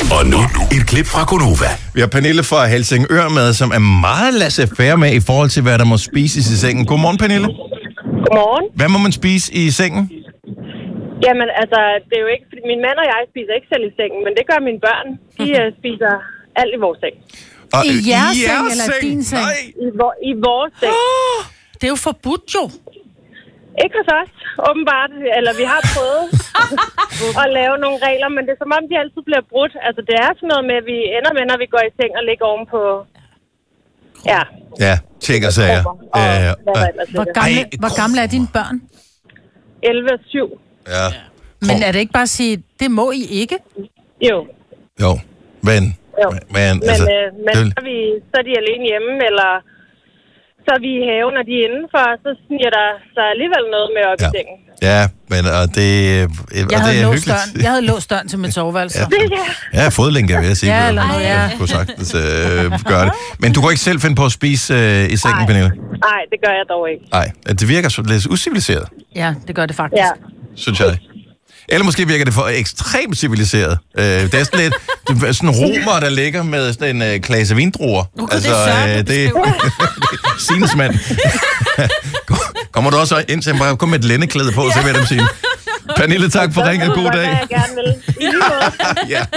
Og nu et klip fra Gonova. Vi har Pernille fra Helsingør med, som er meget laissez-faire med i forhold til, hvad der må spises i sengen. Godmorgen, Pernille. Godmorgen. Hvad må man spise i sengen? Jamen, altså, det er jo ikke... Fordi min mand og jeg spiser ikke selv i sengen, men det gør mine børn. De spiser alt i vores seng. Og, I jeres seng eller din seng? I vores seng. Det er jo forbudt jo. Ikke hos os, åbenbart. Eller vi har prøvet at lave nogle regler, men det er som om, de altid bliver brudt. Altså, det er sådan noget med, at vi ender med, når vi går i seng og ligger ovenpå... Ja. Ja, ting og sager. Hvor gamle er dine børn? 11 og 7. Ja. Men er det ikke bare at sige, det må I ikke? Jo. Jo, men altså, så er de alene hjemme, eller så er vi i haven, og de er indenfor, så sniger der så alligevel noget med op i sengen. Ja, men Jeg havde låst døren til mit soveværelse. Ja, fodlænke, vil jeg sige. Ja, eller noget, ja. Jeg kunne sagtens gøre det. Men du kan ikke selv finde på at spise i sengen, Pernille? Nej, det gør jeg dog ikke. Nej, det virker så lidt uciviliseret. Ja, det gør det faktisk. Ja. Synes jeg. Eller måske virker det for ekstremt civiliseret. Det er sådan lidt sådan romer, der ligger med sådan en klase vindruer. Altså, det er Sines mand. Kommer du også ind til at bare komme med et lændeklæde på, så vil jeg dem sige. Pernille, tak for ringen. God dag. Jeg gerne vil. Ja.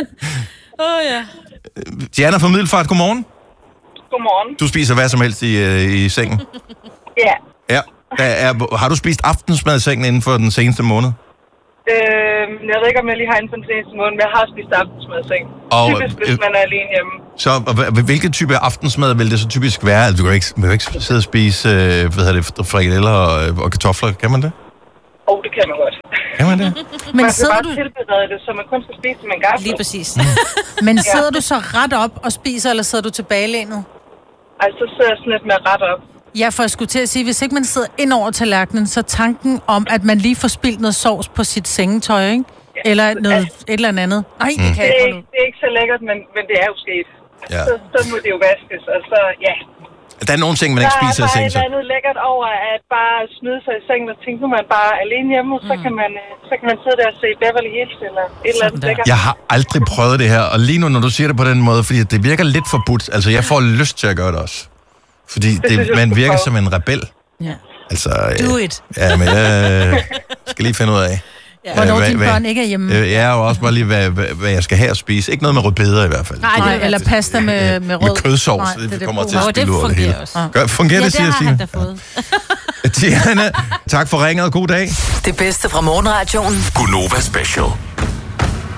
Diana fra Middelfart, godmorgen. Godmorgen. Du spiser hvad som helst i sengen? Ja. Ja. Har du spist aftensmad i sengen inden for den seneste måned? Jeg ved ikke, om jeg lige har inden for den seneste måned, men jeg har spist aftensmad i seng. Typisk, hvis man er alene hjemme. Så hvilken type aftensmad vil det så typisk være? Altså, du kan jo ikke sidde og spise frikadeller og kartofler, kan man det? Det kan man godt. Kan man det? Men man sidder du tilberede det, så man kun skal spise det med en gaffel. Lige præcis. Men sidder du så ret op og spiser, eller sidder du tilbagelænet? Så sidder jeg sådan lidt med ret op. Ja, for jeg skulle til at sige, hvis ikke man sidder ind over tallerkenen, så tanken om, at man lige får spildt noget sovs på sit sengetøj, ikke? Ja. Eller noget, et eller andet. Nej, det kan jeg ikke. Det er ikke så lækkert, men det er jo sket. Ja. Så må det jo vaskes, og så, ja. Der er nogle ting, man ikke spiser i sengen. Der er et andet lækkert over at bare smide sig i sengen og tænke, nu er man bare alene hjemme, så kan man sidde der og se Beverly Hills eller et eller andet lækkert. Jeg har aldrig prøvet det her, og lige nu, når du siger det på den måde, fordi det virker lidt forbudt, altså jeg får lyst til at gøre det også. Fordi man virker som en rebel. Ja. Altså, Do it. Ja, men jeg skal lige finde ud af. Ja. Hvornår dine børn ikke er hjemme. Jeg er jo også bare lige, hvad jeg skal have at spise. Ikke noget med rødbeder i hvert fald. Nej, eller pasta med rød. Med kødsovs. Nej, det kommer til at spille det ud af det hele. Fungerer det, siger Signe? Ja, det har han da fået. Diana, tak for ringet og god dag. Det bedste fra morgenradioen. Gonova Special.